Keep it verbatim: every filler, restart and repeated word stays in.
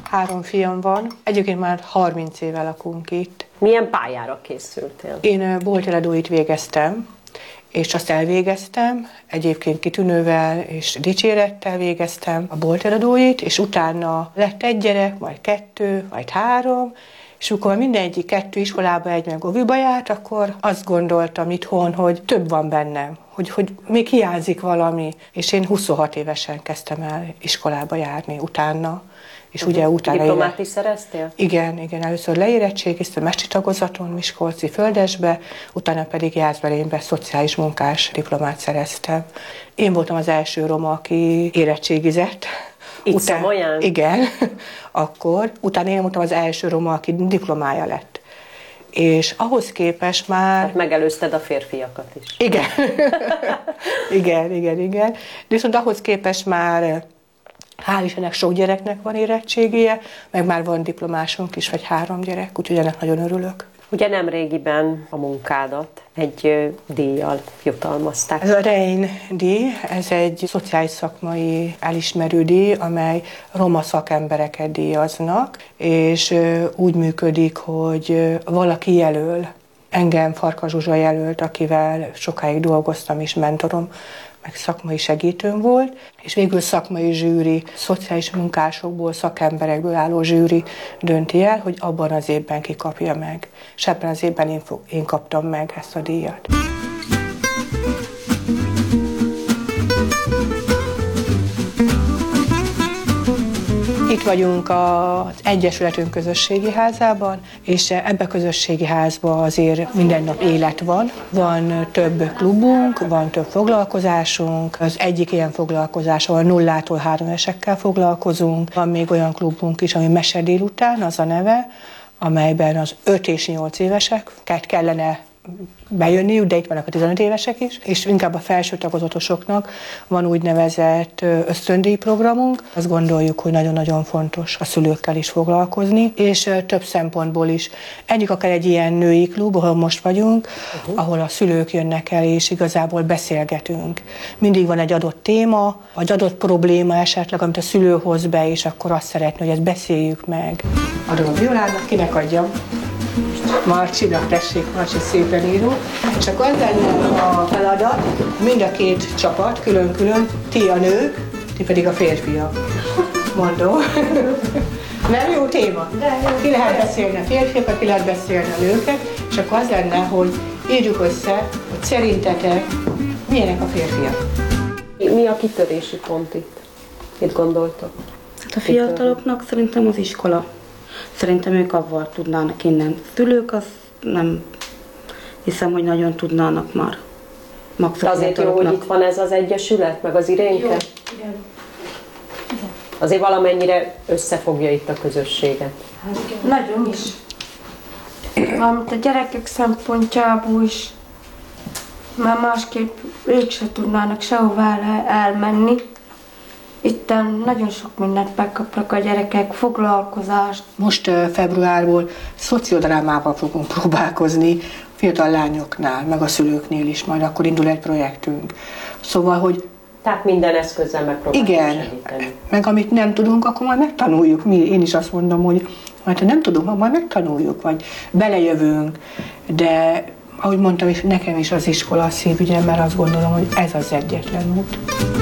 három fiam van. Egyébként már harminc éve lakunk itt. Milyen pályára készültél? Én bolteladóit végeztem, és azt elvégeztem, egyébként kitűnővel és dicsérettel végeztem a bolteladóit, és utána lett egy gyerek, majd kettő, majd három, és amikor mindegyik kettő iskolába, egy meg oviba járt, akkor azt gondoltam itthon, hogy több van bennem, hogy, hogy még hiányzik valami, és én huszonhat évesen kezdtem el iskolába járni utána. És ugye utána diplomát is szereztél? Igen, igen, először leérettségiztem mesteri tagozaton, Miskolci Földesbe, utána pedig Jászberénybe szociális munkás diplomát szereztem. Én voltam az első roma, aki érettségizett. Itt Szomolyán? Igen, akkor. Utána én voltam az első roma, aki diplomája lett. És ahhoz képest már... Hát megelőzted a férfiakat is. Igen, igen, igen, igen. De viszont ahhoz képest már... Hál' Istennek sok gyereknek van érettségije, meg már van diplomásunk is, vagy három gyerek, úgyhogy ennek nagyon örülök. Ugye nem régiben a munkádat egy díjjal jutalmazták. Ez a Rein díj, ez egy szociális szakmai elismerő díj, amely roma szakembereket díjaznak, és úgy működik, hogy valaki jelöl. Engem Farkas Zsuzsa jelölt, akivel sokáig dolgoztam, és mentorom, meg szakmai segítőm volt, és végül szakmai zsűri, szociális munkásokból, szakemberekből álló zsűri dönti el, hogy abban az évben ki kapja meg. És ebben az évben én, fog, én kaptam meg ezt a díjat. Itt vagyunk az Egyesületünk közösségi házában, és ebbe a közösségi házban azért minden nap élet van. Van több klubunk, van több foglalkozásunk. Az egyik ilyen foglalkozás, ahol nullától három esekkel foglalkozunk. Van még olyan klubunk is, ami Mese délután, az a neve, amelyben az öt és nyolc éveseket kellene bejönniük, de itt vannak a tizenöt évesek is, és inkább a felső tagozatosoknak van úgynevezett ösztöndíj programunk. Azt gondoljuk, hogy nagyon-nagyon fontos a szülőkkel is foglalkozni, és több szempontból is. Egyik akár egy ilyen női klub, ahol most vagyunk, uh-huh. ahol a szülők jönnek el, és igazából beszélgetünk. Mindig van egy adott téma, vagy adott probléma esetleg, amit a szülő hoz be, és akkor azt szeretné, hogy ezt beszéljük meg. Adom a Violának, kinek adjam? Marcsinak, tessék, Marcsi szépen író. Csak az lenne a feladat, mind a két csapat, külön-külön, ti a nők, ti pedig a férfiak. Mondom. Nem jó téma? Ki lehet beszélni a férfiakat, ki lehet beszélni a nőket, és akkor az lenne, hogy írjuk össze, hogy szerintetek milyenek a férfiak. Mi a kitörési pont itt? Mit gondoltok? Hát a fiataloknak szerintem az iskola. Szerintem ők avval tudnának innen. Szülők az nem hiszem, hogy nagyon tudnának már. De azért jó, hogy itt van ez az egyesület, meg az Irénke? Jó, igen. Azért valamennyire összefogja itt a közösséget. Hát igen. Nagyon is. Valamint a gyerekek szempontjából is, mert másképp ők se tudnának sehová elmenni. Itten nagyon sok mindent megkapnak a gyerekek, foglalkozást. Most februárból szociodrámával fogunk próbálkozni fiatal lányoknál, meg a szülőknél is, majd akkor indul egy projektünk. Szóval, hogy tehát minden eszközzel megpróbáljuk igen, segíteni. Meg amit nem tudunk, akkor majd megtanuljuk. Mi, én is azt mondom, hogy majd ha nem tudunk, majd megtanuljuk, vagy belejövünk, de ahogy mondtam, nekem is az iskola a szívügyem, mert azt gondolom, hogy ez az egyetlen út.